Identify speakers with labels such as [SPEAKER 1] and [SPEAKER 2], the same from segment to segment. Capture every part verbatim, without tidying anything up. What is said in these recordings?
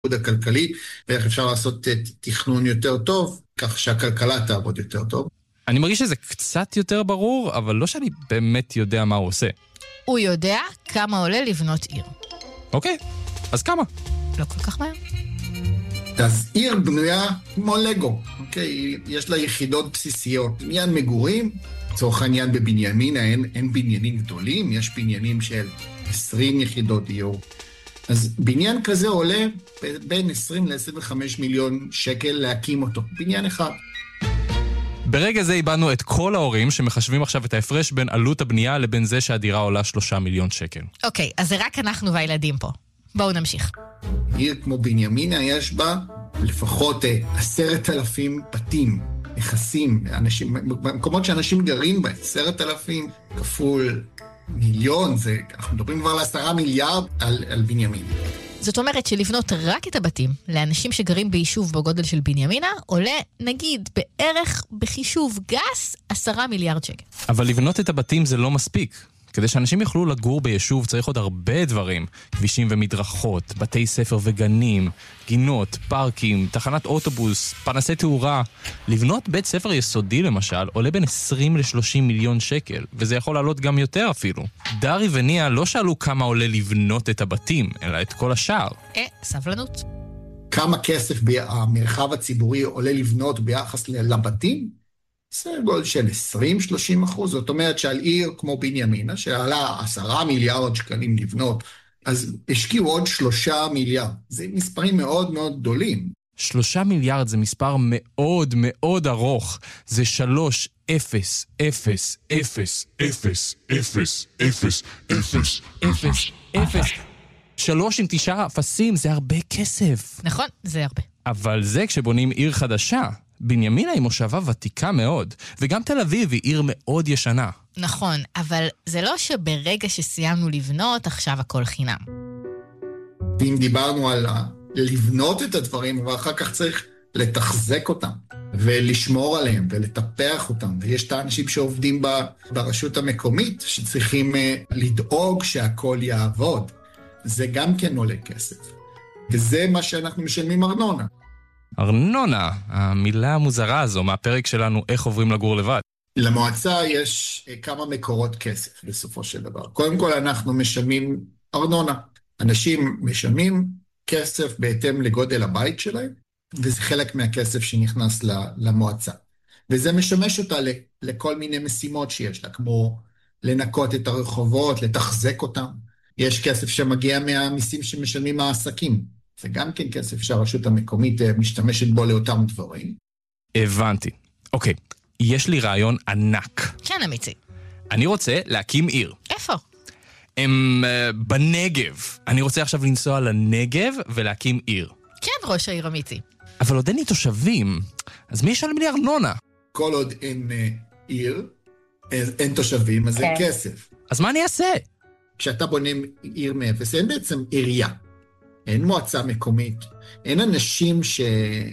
[SPEAKER 1] הכלכלי, ואיך אפשר לעשות תכנון יותר טוב, כך שהכלכלה תעבוד יותר טוב.
[SPEAKER 2] אני מרגיש שזה קצת יותר ברור, אבל לא שאני באמת יודע מה הוא עושה.
[SPEAKER 3] הוא יודע כמה עולה לבנות עיר.
[SPEAKER 2] אוקיי, אז כמה?
[SPEAKER 3] לא כל כך מהר.
[SPEAKER 1] אז עיר בנויה כמו לגו, אוקיי? יש לה יחידות בסיסיות. בניין מגורים, צורך העניין בבנימינה, אין, אין בניינים גדולים, יש בניינים של עשרים יחידות דיור. אז בניין כזה עולה בין עשרים ל-עשרים וחמישה מיליון שקל להקים אותו. בניין אחד.
[SPEAKER 2] ברגע זה איבדנו את כל ההורים שמחשבים עכשיו את ההפרש בין עלות הבנייה לבין זה שהדירה עולה שלושה מיליון שקל.
[SPEAKER 3] אוקיי, אז זה רק אנחנו והילדים פה. בואו נמשיך.
[SPEAKER 1] עיר כמו בנימינה יש בה לפחות עשרת אלפים בתים, נכסים, אנשים, במקומות שאנשים גרים בה, עשרת אלפים כפול מיליון, זה, אנחנו מדברים כבר על עשרה מיליארד על, על בנימינה.
[SPEAKER 3] זאת אומרת שלבנות רק את הבתים לאנשים שגרים ביישוב בגודל של בנימינה עולה, נגיד, בערך בחישוב גס עשרה מיליארד שקל.
[SPEAKER 2] אבל לבנות את הבתים זה לא מספיק. כדי שאנשים יוכלו לגור ביישוב צריך עוד הרבה דברים. כבישים ומדרכות, בתי ספר וגנים, גינות, פארקים, תחנת אוטובוס, פנסי תאורה. לבנות בית ספר יסודי למשל עולה בין עשרים לשלושים מיליון שקל, וזה יכול לעלות גם יותר אפילו. דרי וניה לא שאלו כמה עולה לבנות את הבתים, אלא את כל השאר.
[SPEAKER 3] אה, סבלנות.
[SPEAKER 1] כמה כסף במרחב הציבורי עולה לבנות ביחס לבתים? זה גול של עשרים עד שלושים אחוז, זאת אומרת שעל עיר כמו בנימינה, שעלה עשרה מיליארד שקלים לבנות, אז השקיעו עוד שלושה מיליארד. זה מספרים מאוד מאוד גדולים.
[SPEAKER 2] שלושה מיליארד זה מספר מאוד מאוד ארוך. זה שלוש, אפס, אפס, אפס, אפס, אפס, אפס, אפס, אפס, אפס. שלוש עם תשעה אפסים, זה הרבה כסף.
[SPEAKER 3] נכון, זה הרבה.
[SPEAKER 2] אבל זה כשבונים עיר חדשה. בנימינה היא מושבה ותיקה מאוד, וגם תל אביב היא עיר מאוד ישנה.
[SPEAKER 3] נכון, אבל זה לא שברגע שסיימנו לבנות, עכשיו הכל חינם.
[SPEAKER 1] ואם דיברנו על לבנות את הדברים, ואחר כך צריך לתחזק אותם, ולשמור עליהם, ולטפח אותם. ויש את האנשים שעובדים ברשות המקומית, שצריכים לדאוג שהכל יעבוד. זה גם כן עולה כסף. וזה מה שאנחנו משלמים ארנונה.
[SPEAKER 2] ארנונה, המילה המוזרה הזו מהפרק שלנו איך עוברים לגור לבד.
[SPEAKER 1] למועצה יש כמה מקורות כסף בסופו של דבר. קודם כל אנחנו משלמים ארנונה. אנשים משלמים כסף בהתאם לגודל הבית שלהם, וזה חלק מהכסף שנכנס למועצה. וזה משמש אותה לכל מיני משימות שיש לה, כמו לנקות את הרחובות, לתחזק אותם. יש כסף שמגיע מהמיסים שמשלמים העסקים. זה גם כן כסף שהרשות המקומית משתמשת בו לאותם דברים.
[SPEAKER 2] הבנתי. אוקיי, יש לי רעיון ענק.
[SPEAKER 3] כן, אמיצי.
[SPEAKER 2] אני רוצה להקים עיר.
[SPEAKER 3] איפה?
[SPEAKER 2] הם uh, בנגב. אני רוצה עכשיו לנסוע לנגב ולהקים עיר.
[SPEAKER 3] כן, ראש העיר אמיצי.
[SPEAKER 2] אבל עוד אין לי תושבים, אז מי ישלם לי ארנונה?
[SPEAKER 1] כל עוד אין uh, עיר, אין תושבים, אז אין כסף.
[SPEAKER 2] אז מה אני אעשה?
[SPEAKER 1] כשאתה בונה עיר מאפס, אין בעצם עירייה. אין מועצה מקומית, אין אנשים ש...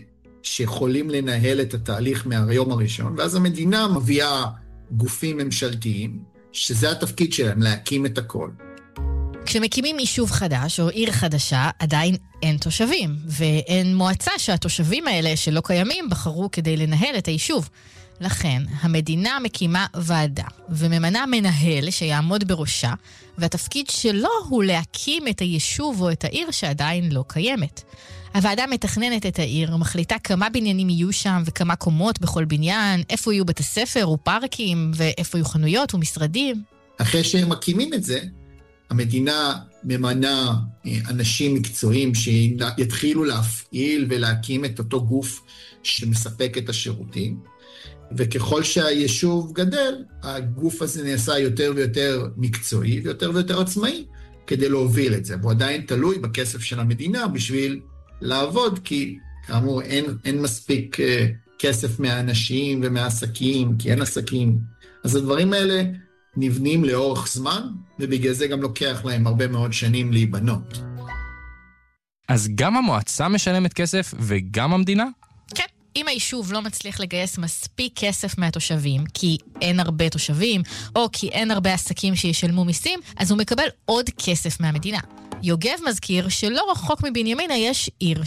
[SPEAKER 1] שיכולים לנהל את התהליך מהיום הראשון, ואז המדינה מביאה גופים ממשלתיים, שזה התפקיד שלהם, להקים את הכל.
[SPEAKER 3] כשמקימים יישוב חדש או עיר חדשה, עדיין אין תושבים, ואין מועצה שהתושבים האלה שלא קיימים בחרו כדי לנהל את היישוב. לכן, המדינה מקימה ועדה, וממנה מנהל שיעמוד בראשה, והתפקיד שלו הוא להקים את היישוב או את העיר שעדיין לא קיימת. הוועדה מתכננת את העיר, מחליטה כמה בניינים יהיו שם וכמה קומות בכל בניין, איפה יהיו בתי ספר ופארקים, ואיפה יהיו חנויות ומשרדים.
[SPEAKER 1] אחרי שהם מקימים את זה, המדינה ממנה אנשים מקצועיים שיתחילו להפעיל ולהקים את אותו גוף שמספק את השירותים. וככל שהיישוב גדל, הגוף הזה נעשה יותר ויותר מקצועי ויותר ויותר עצמאי כדי להוביל את זה. והוא עדיין תלוי בכסף של המדינה בשביל לעבוד, כי כאמור אין, אין מספיק uh, כסף מהאנשים ומהעסקים, כי אין עסקים. אז הדברים האלה נבנים לאורך זמן, ובגלל זה גם לוקח להם הרבה מאוד שנים להיבנות.
[SPEAKER 2] אז גם המועצה משלמת כסף וגם המדינה?
[SPEAKER 3] כן, אם היישוב לא מצליח לגייס מספיק כסף מהתושבים, כי אין הרבה תושבים, או כי אין הרבה עסקים שישלמו מיסים, אז הוא מקבל עוד כסף מהמדינה. יוגב מזכיר שלא רחוק מבנימינה יש עיר